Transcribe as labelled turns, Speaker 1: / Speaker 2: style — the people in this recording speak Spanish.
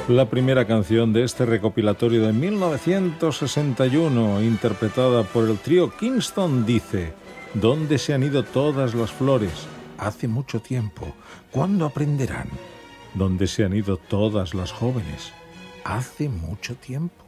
Speaker 1: La primera canción de este recopilatorio de 1961, interpretada por el trío Kingston, dice: ¿Dónde se han ido todas las flores? Hace mucho tiempo. ¿Cuándo aprenderán? ¿Dónde se han ido todas las jóvenes? Hace mucho tiempo.